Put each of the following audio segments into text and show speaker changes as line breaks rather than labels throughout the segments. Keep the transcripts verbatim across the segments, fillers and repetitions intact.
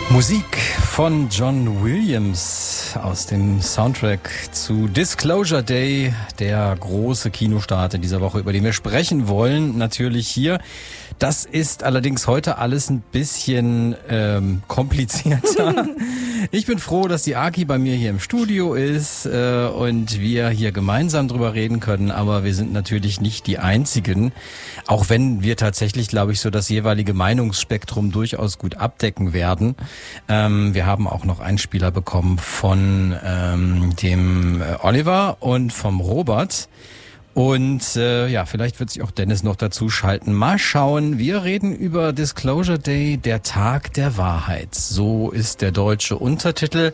Musik von John Williams aus dem Soundtrack zu Disclosure Day, der große Kinostart in dieser Woche, über den wir sprechen wollen, natürlich hier. Das ist allerdings heute alles ein bisschen ähm, komplizierter. Ich bin froh, dass die Aki bei mir hier im Studio ist äh, und wir hier gemeinsam drüber reden können, aber wir sind natürlich nicht die Einzigen, auch wenn wir tatsächlich, glaube ich, so das jeweilige Meinungsspektrum durchaus gut abdecken werden. Ähm, wir haben auch noch Einspieler bekommen von ähm, dem äh, Oliver und vom Robert. Und äh, ja, vielleicht wird sich auch Dennis noch dazu schalten. Mal schauen, wir reden über Disclosure Day, der Tag der Wahrheit. So ist der deutsche Untertitel.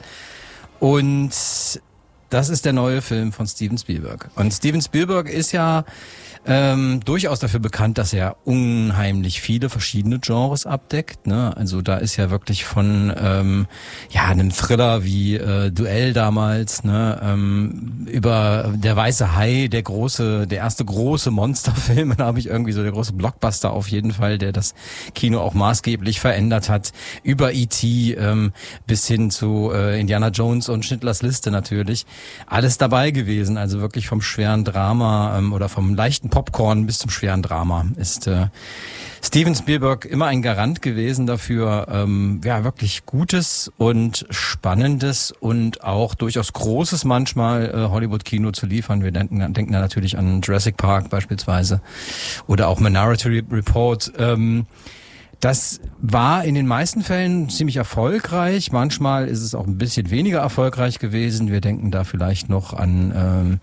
Und das ist der neue Film von Steven Spielberg. Und Steven Spielberg ist ja ähm, durchaus dafür bekannt, dass er unheimlich viele verschiedene Genres abdeckt. Ne? Also da ist ja wirklich von ähm, ja einem Thriller wie äh, Duell damals, ne? ähm, über Der weiße Hai, der große, der erste große Monsterfilm, da habe ich irgendwie so der große Blockbuster auf jeden Fall, der das Kino auch maßgeblich verändert hat, über E T ähm, bis hin zu äh, Indiana Jones und Schindlers Liste natürlich. Alles dabei gewesen, also wirklich vom schweren Drama ähm, oder vom leichten Popcorn bis zum schweren Drama ist äh, Steven Spielberg immer ein Garant gewesen dafür, ähm, ja wirklich Gutes und Spannendes und auch durchaus Großes manchmal äh, Hollywood-Kino zu liefern. Wir denken, denken da natürlich an Jurassic Park beispielsweise oder auch Minority Report. Ähm, Das war in den meisten Fällen ziemlich erfolgreich. Manchmal ist es auch ein bisschen weniger erfolgreich gewesen. Wir denken da vielleicht noch an ähm,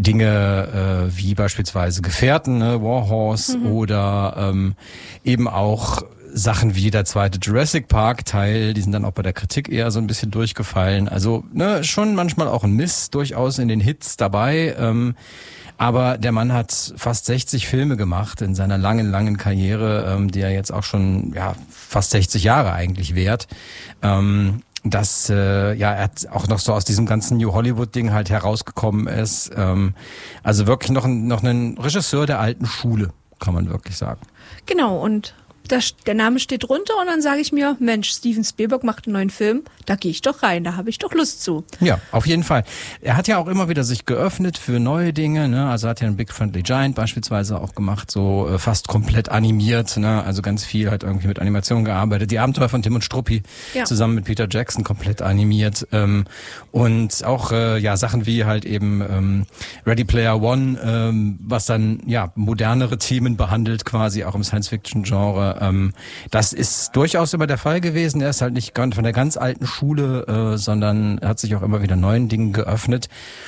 Dinge äh, wie beispielsweise Gefährten, ne? War Horse mhm. oder ähm, eben auch Sachen wie der zweite Jurassic Park Teil, die sind dann auch bei der Kritik eher so ein bisschen durchgefallen. Also ne, schon manchmal auch ein Miss durchaus in den Hits dabei. Ähm, Aber der Mann hat fast sechzig Filme gemacht in seiner langen, langen Karriere, ähm, die er jetzt auch schon ja fast sechzig Jahre eigentlich währt. Ähm, dass äh, ja er auch noch so aus diesem ganzen New Hollywood-Ding halt herausgekommen ist. Ähm, also wirklich noch ein, noch ein Regisseur der alten Schule, kann man wirklich sagen.
Genau, und das, der Name steht drunter und dann sage ich mir, Mensch, Steven Spielberg macht einen neuen Film, da gehe ich doch rein, da habe ich doch Lust zu.
Ja, auf jeden Fall. Er hat ja auch immer wieder sich geöffnet für neue Dinge, ne? Also hat ja einen Big Friendly Giant beispielsweise auch gemacht, so äh, fast komplett animiert, ne? Also ganz viel hat irgendwie mit Animation gearbeitet. Die Abenteuer von Tim und Struppi ja. zusammen mit Peter Jackson komplett animiert ähm, und auch äh, ja Sachen wie halt eben ähm, Ready Player One, ähm, was dann ja modernere Themen behandelt, quasi auch im Science-Fiction-Genre. Ähm, das ist durchaus immer der Fall gewesen. Er ist halt nicht von der ganz alten Schule, äh, sondern hat sich auch immer wieder neuen Dingen geöffnet.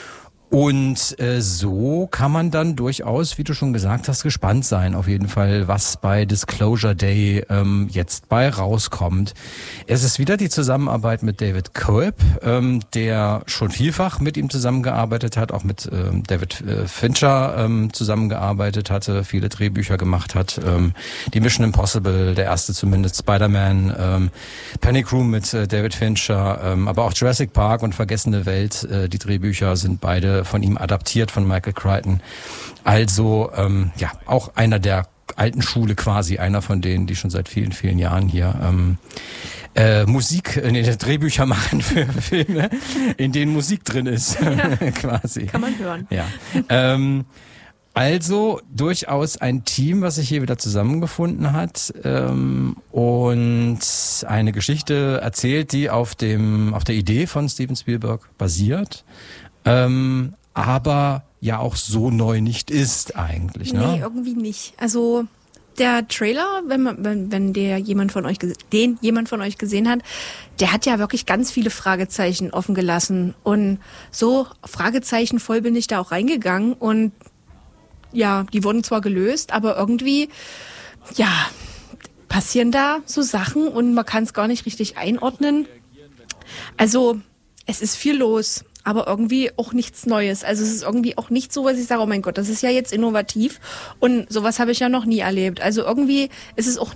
Und äh, so kann man dann durchaus, wie du schon gesagt hast, gespannt sein, auf jeden Fall, was bei Disclosure Day ähm, jetzt bei rauskommt. Es ist wieder die Zusammenarbeit mit David Coeb, ähm, der schon vielfach mit ihm zusammengearbeitet hat, auch mit ähm, David äh, Fincher ähm, zusammengearbeitet hatte, viele Drehbücher gemacht hat, ähm, die Mission Impossible, der erste zumindest, Spider-Man, ähm, Panic Room mit äh, David Fincher, ähm, aber auch Jurassic Park und Vergessene Welt, äh, die Drehbücher sind beide von ihm adaptiert, von Michael Crichton. Also ähm, ja, auch einer der alten Schule quasi, einer von denen, die schon seit vielen, vielen Jahren hier ähm, äh, Musik, äh, nee, Drehbücher machen für Filme, in denen Musik drin ist, ja, quasi.
Kann man hören.
Ja. ähm, Also durchaus ein Team, was sich hier wieder zusammengefunden hat ähm, und eine Geschichte erzählt, die auf dem auf der Idee von Steven Spielberg basiert. Ähm, aber ja auch so neu nicht ist eigentlich, ne?
Nee, irgendwie nicht. Also der Trailer, wenn man, wenn, wenn der jemand von euch, den jemand von euch gesehen hat, der hat ja wirklich ganz viele Fragezeichen offen gelassen. Und so Fragezeichen voll bin ich da auch reingegangen und ja, die wurden zwar gelöst, aber irgendwie, ja, passieren da so Sachen und man kann es gar nicht richtig einordnen. Also es ist viel los, aber irgendwie auch nichts Neues. Also es ist irgendwie auch nicht so, was ich sage, oh mein Gott, das ist ja jetzt innovativ und sowas habe ich ja noch nie erlebt. Also irgendwie ist es auch nicht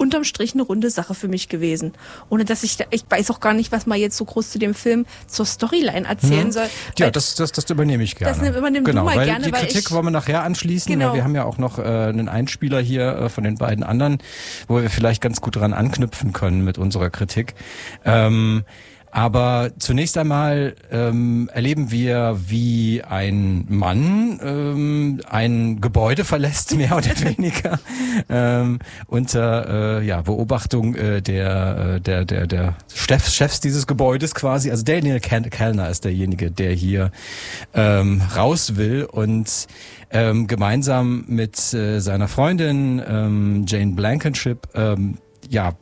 unterm Strich eine runde Sache für mich gewesen. Ohne dass ich, da, ich weiß auch gar nicht, was man jetzt so groß zu dem Film zur Storyline erzählen mhm. soll.
Ja, das, das, das übernehme ich gerne.
Das übernehme
genau,
du mal
weil
gerne.
Die
weil
Kritik
ich,
wollen wir nachher anschließen.
Genau.
Weil wir haben ja auch noch äh, einen Einspieler hier äh, von den beiden anderen, wo wir vielleicht ganz gut dran anknüpfen können mit unserer Kritik. Ähm, Aber zunächst einmal ähm, erleben wir, wie ein Mann ähm, ein Gebäude verlässt, mehr oder weniger, ähm, unter äh, ja, Beobachtung äh, der, der, der, der Chefs, Chefs dieses Gebäudes quasi. Also Daniel Kellner ist derjenige, der hier ähm, raus will und ähm, gemeinsam mit äh, seiner Freundin ähm, Jane Blankenship ähm, ja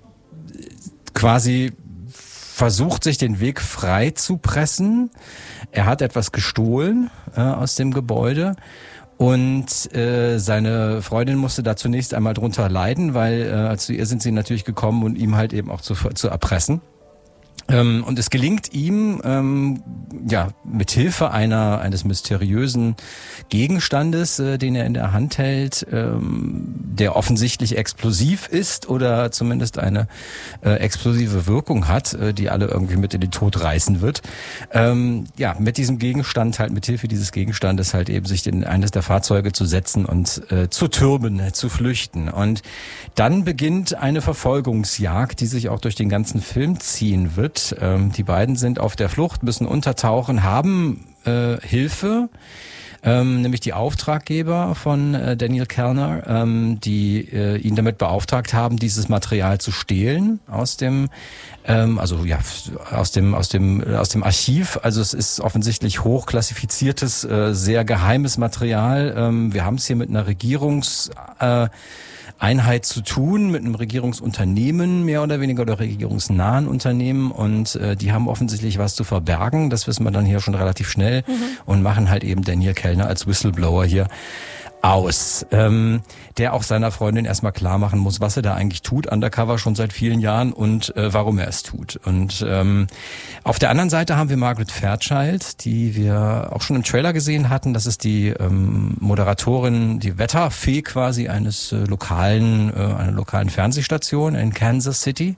quasi versucht, sich den Weg frei zu pressen. Er hat etwas gestohlen äh, aus dem Gebäude und äh, seine Freundin musste da zunächst einmal drunter leiden, weil äh, zu ihr sind sie natürlich gekommen, um ihm halt eben auch zu, zu erpressen. Ähm, und es gelingt ihm, ähm, ja, mit Hilfe einer eines mysteriösen Gegenstandes, äh, den er in der Hand hält, ähm, der offensichtlich explosiv ist oder zumindest eine äh, explosive Wirkung hat, äh, die alle irgendwie mit in den Tod reißen wird. Ähm, ja, mit diesem Gegenstand halt, mit Hilfe dieses Gegenstandes halt eben sich in eines der Fahrzeuge zu setzen und äh, zu türmen, äh, zu flüchten. Und dann beginnt eine Verfolgungsjagd, die sich auch durch den ganzen Film ziehen wird. Ähm, die beiden sind auf der Flucht, müssen untertauchen, haben äh, Hilfe, ähm, nämlich die Auftraggeber von äh, Daniel Kellner, ähm, die äh, ihn damit beauftragt haben, dieses Material zu stehlen aus dem, ähm, also ja, aus dem aus dem aus dem Archiv. Also es ist offensichtlich hochklassifiziertes, äh, sehr geheimes Material. Ähm, wir haben es hier mit einer Regierungs äh, Einheit zu tun, mit einem Regierungsunternehmen mehr oder weniger oder regierungsnahen Unternehmen und äh, die haben offensichtlich was zu verbergen, das wissen wir dann hier schon relativ schnell mhm. und machen halt eben Daniel Kellner als Whistleblower hier aus, ähm, der auch seiner Freundin erstmal klar machen muss, was er da eigentlich tut, undercover schon seit vielen Jahren und äh, warum er es tut. Und ähm, auf der anderen Seite haben wir Margaret Fairchild, die wir auch schon im Trailer gesehen hatten. Das ist die ähm, Moderatorin, die Wetterfee quasi eines äh, lokalen, äh, einer lokalen Fernsehstation in Kansas City.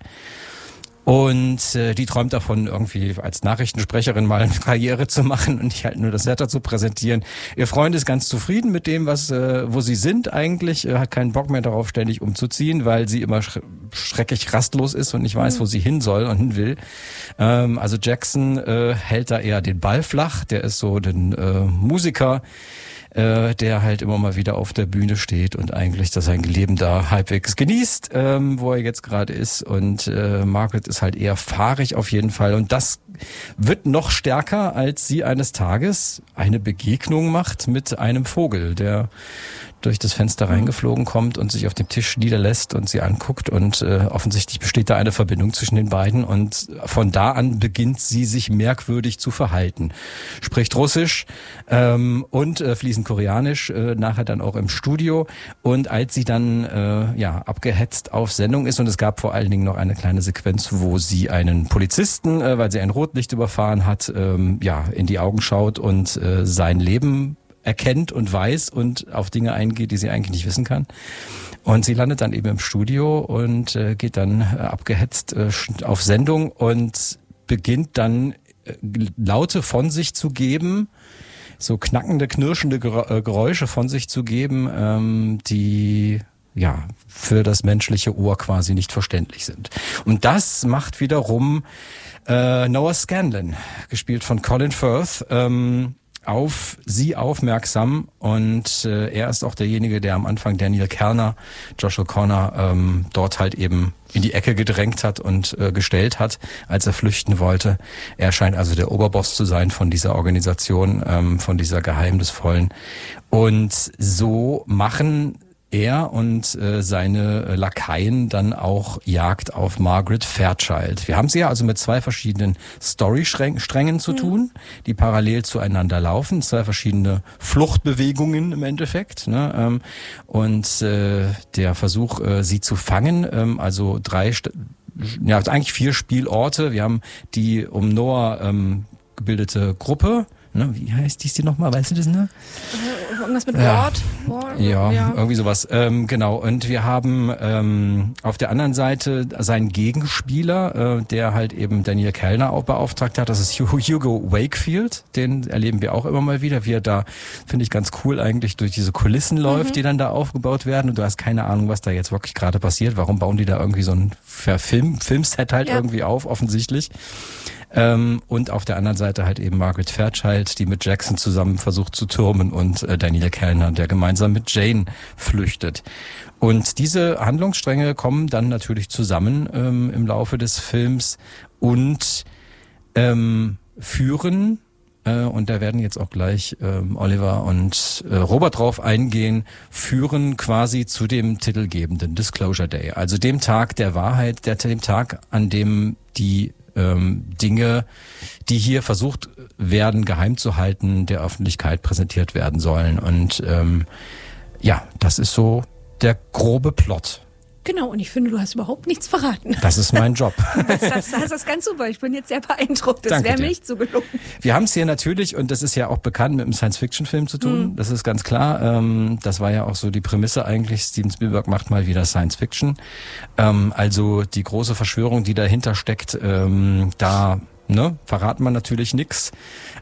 Und äh, die träumt davon, irgendwie als Nachrichtensprecherin mal eine Karriere zu machen und nicht halt nur das Wetter zu präsentieren. Ihr Freund ist ganz zufrieden mit dem, was äh, wo sie sind eigentlich, äh, hat keinen Bock mehr darauf, ständig umzuziehen, weil sie immer sch- schrecklich rastlos ist und nicht weiß, mhm. wo sie hin soll und hin will. Ähm, also Jackson äh, hält da eher den Ball flach, der ist so ein äh, Musiker, Äh, der halt immer mal wieder auf der Bühne steht und eigentlich das sein Leben da halbwegs genießt, ähm, wo er jetzt gerade ist. Und äh, Margaret ist halt eher fahrig auf jeden Fall. Und das wird noch stärker, als sie eines Tages eine Begegnung macht mit einem Vogel, der durch das Fenster reingeflogen kommt und sich auf dem Tisch niederlässt und sie anguckt und äh, offensichtlich besteht da eine Verbindung zwischen den beiden und von da an beginnt sie sich merkwürdig zu verhalten. Spricht Russisch ähm, und äh, fließend Koreanisch, äh, nachher dann auch im Studio und als sie dann äh, ja abgehetzt auf Sendung ist und es gab vor allen Dingen noch eine kleine Sequenz, wo sie einen Polizisten, äh, weil sie ein Rotlicht überfahren hat, ähm, ja in die Augen schaut und äh, sein Leben erkennt und weiß und auf Dinge eingeht, die sie eigentlich nicht wissen kann. Und sie landet dann eben im Studio und äh, geht dann äh, abgehetzt äh, auf Sendung und beginnt dann äh, Laute von sich zu geben, so knackende, knirschende Geräusche von sich zu geben, ähm, die ja für das menschliche Ohr quasi nicht verständlich sind. Und das macht wiederum äh, Noah Scanlon, gespielt von Colin Firth, ähm, auf sie aufmerksam und äh, er ist auch derjenige, der am Anfang Daniel Kellner, Josh O'Connor, ähm, dort halt eben in die Ecke gedrängt hat und äh, gestellt hat, als er flüchten wollte. Er scheint also der Oberboss zu sein von dieser Organisation, ähm, von dieser geheimnisvollen. Und so machen er und äh, seine Lakaien dann auch Jagd auf Margaret Fairchild. Wir haben sie ja also mit zwei verschiedenen Storysträngen zu tun, die parallel zueinander laufen, zwei verschiedene Fluchtbewegungen im Endeffekt, ne? Ähm, und äh, der Versuch, äh, sie zu fangen, ähm, also drei, St- ja eigentlich vier Spielorte. Wir haben die um Noah ähm, gebildete Gruppe. Ne, wie heißt dies die nochmal? Weißt du das, ne?
Irgendwas mit
ja.
Ward?
Ja, ja, irgendwie sowas. Ähm, genau. Und wir haben ähm, auf der anderen Seite seinen Gegenspieler, äh, der halt eben Daniel Kellner auch beauftragt hat. Das ist Hugo Wakefield. Den erleben wir auch immer mal wieder, wie er da, finde ich, ganz cool eigentlich durch diese Kulissen läuft, mhm. die dann da aufgebaut werden. Und du hast keine Ahnung, was da jetzt wirklich gerade passiert. Warum bauen die da irgendwie so ein Film, Filmset halt ja. irgendwie auf, offensichtlich. Ähm, und auf der anderen Seite halt eben Margaret Fairchild, die mit Jackson zusammen versucht zu türmen, und äh, Daniel Kellner, der gemeinsam mit Jane flüchtet. Und diese Handlungsstränge kommen dann natürlich zusammen ähm, im Laufe des Films und ähm, führen, äh, und da werden jetzt auch gleich ähm, Oliver und äh, Robert drauf eingehen, führen quasi zu dem titelgebenden Disclosure Day, also dem Tag der Wahrheit, der, dem Tag, an dem die Ähm, Dinge, die hier versucht werden, geheim zu halten, der Öffentlichkeit präsentiert werden sollen. Und ähm, ja, das ist so der grobe Plot.
Genau, und ich finde, du hast überhaupt nichts verraten.
Das ist mein Job.
Das, das, das ist ganz super. Ich bin jetzt sehr beeindruckt. Das wäre mir nicht so gelungen.
Wir haben es hier natürlich, und das ist ja auch bekannt, mit einem Science-Fiction-Film zu tun. Mhm. Das ist ganz klar. Ähm, das war ja auch so die Prämisse eigentlich. Steven Spielberg macht mal wieder Science-Fiction. Ähm, also die große Verschwörung, die dahinter steckt, ähm, da ne, verraten wir natürlich nix.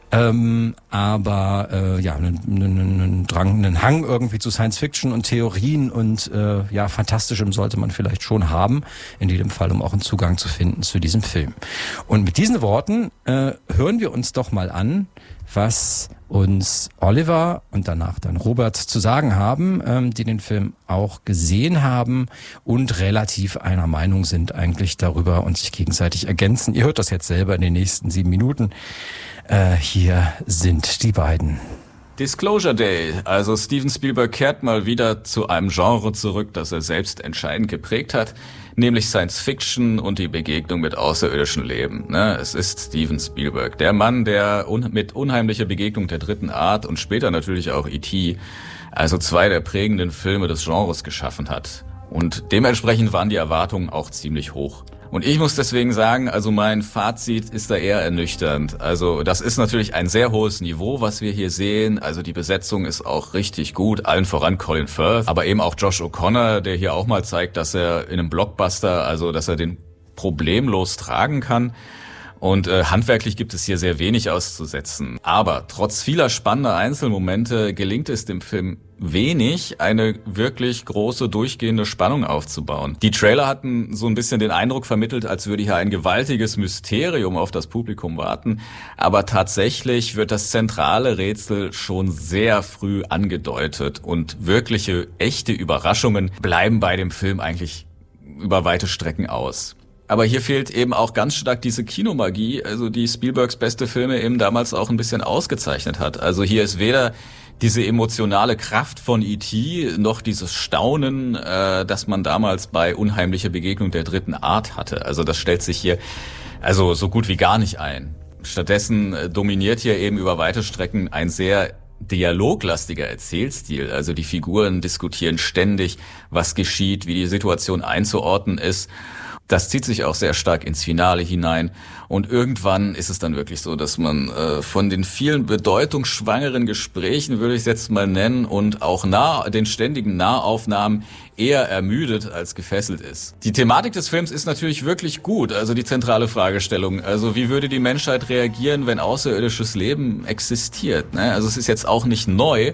Ähm, aber äh, ja, einen, einen, einen Drang, einen Hang irgendwie zu Science-Fiction und Theorien und äh, ja, Fantastischem sollte man vielleicht schon haben, in jedem Fall, um auch einen Zugang zu finden zu diesem Film. Und mit diesen Worten äh, hören wir uns doch mal an, was uns Oliver und danach dann Robert zu sagen haben, ähm, die den Film auch gesehen haben und relativ einer Meinung sind eigentlich darüber und sich gegenseitig ergänzen. Ihr hört das jetzt selber in den nächsten sieben Minuten. Äh, hier sind die beiden.
Disclosure Day. Also Steven Spielberg kehrt mal wieder zu einem Genre zurück, das er selbst entscheidend geprägt hat, nämlich Science Fiction und die Begegnung mit außerirdischen Leben. Ne? Es ist Steven Spielberg, der Mann, der un- mit unheimlicher Begegnung der dritten Art und später natürlich auch E T, also zwei der prägenden Filme des Genres geschaffen hat. Und dementsprechend waren die Erwartungen auch ziemlich hoch. Und ich muss deswegen sagen, also mein Fazit ist da eher ernüchternd. Also das ist natürlich ein sehr hohes Niveau, was wir hier sehen. Also die Besetzung ist auch richtig gut, allen voran Colin Firth, aber eben auch Josh O'Connor, der hier auch mal zeigt, dass er in einem Blockbuster, also dass er den problemlos tragen kann. Und äh, handwerklich gibt es hier sehr wenig auszusetzen. Aber trotz vieler spannender Einzelmomente gelingt es dem Film wenig, eine wirklich große, durchgehende Spannung aufzubauen. Die Trailer hatten so ein bisschen den Eindruck vermittelt, als würde hier ein gewaltiges Mysterium auf das Publikum warten. Aber tatsächlich wird das zentrale Rätsel schon sehr früh angedeutet. Und wirkliche, echte Überraschungen bleiben bei dem Film eigentlich über weite Strecken aus. Aber hier fehlt eben auch ganz stark diese Kinomagie, also die Spielbergs beste Filme eben damals auch ein bisschen ausgezeichnet hat. Also hier ist weder diese emotionale Kraft von E T noch dieses Staunen, äh, das man damals bei Unheimliche Begegnung der dritten Art hatte. Also das stellt sich hier also so gut wie gar nicht ein. Stattdessen äh, dominiert hier eben über weite Strecken ein sehr dialoglastiger Erzählstil. Also die Figuren diskutieren ständig, was geschieht, wie die Situation einzuordnen ist. Das zieht sich auch sehr stark ins Finale hinein. Und irgendwann ist es dann wirklich so, dass man äh, von den vielen bedeutungsschwangeren Gesprächen, würde ich es jetzt mal nennen, und auch nah, den ständigen Nahaufnahmen eher ermüdet als gefesselt ist. Die Thematik des Films ist natürlich wirklich gut, also die zentrale Fragestellung. Also wie würde die Menschheit reagieren, wenn außerirdisches Leben existiert? Ne? Also es ist jetzt auch nicht neu,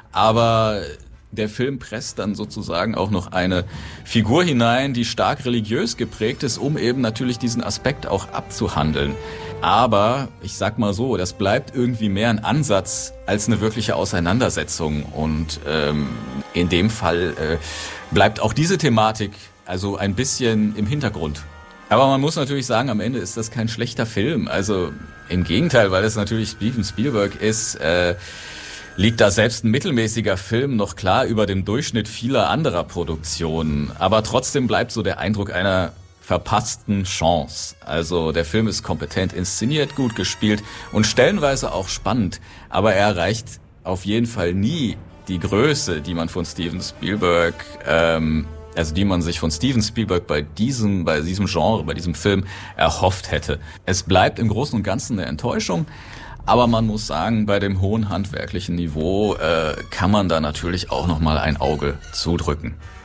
aber der Film presst dann sozusagen auch noch eine Figur hinein, die stark religiös geprägt ist, um eben natürlich diesen Aspekt auch abzuhandeln. Aber ich sag mal so, das bleibt irgendwie mehr ein Ansatz als eine wirkliche Auseinandersetzung. Und ähm, in dem Fall äh, bleibt auch diese Thematik also ein bisschen im Hintergrund. Aber man muss natürlich sagen, am Ende ist das kein schlechter Film. Also im Gegenteil, weil es natürlich Steven Spielberg ist, äh, liegt da selbst ein mittelmäßiger Film noch klar über dem Durchschnitt vieler anderer Produktionen. Aber trotzdem bleibt so der Eindruck einer verpassten Chance. Also der Film ist kompetent inszeniert, gut gespielt und stellenweise auch spannend. Aber er erreicht auf jeden Fall nie die Größe, die man von Steven Spielberg, ähm, also die man sich von Steven Spielberg bei diesem, bei diesem Genre, bei diesem Film erhofft hätte. Es bleibt im Großen und Ganzen eine Enttäuschung. Aber man muss sagen, bei dem hohen handwerklichen Niveau äh, kann man da natürlich auch nochmal ein Auge zudrücken.